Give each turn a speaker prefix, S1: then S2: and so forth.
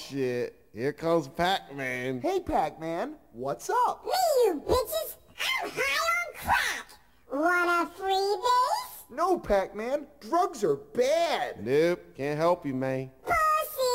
S1: shit. Here comes Pac-Man.
S2: Hey, Pac-Man, what's up?
S3: Me, you bitches! I'm high on crack! Want a freebie?
S2: No, Pac-Man, drugs are bad.
S1: Nope, can't help you, man.
S3: Bullshit!